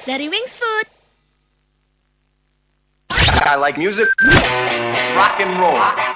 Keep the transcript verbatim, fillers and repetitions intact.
dari Wings Food. I like music, rock and roll.